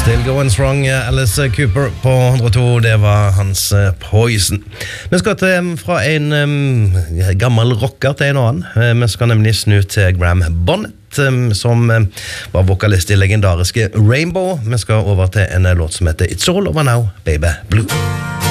Still Going Strong, Alice Cooper på 102, det var hans Poison. Vi skal fra en gammel rocker til en annen. Vi skal nemlig snu til Graham Bonnet, som var vokalist i legendariske Rainbow. Vi skal over til en låt som heter It's All Over Now, Baby Blue.